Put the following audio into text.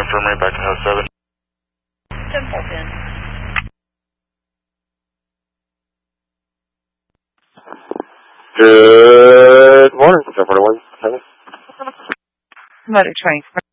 infirmary back to house 7. Templeton. Good morning, 741. Motor 20.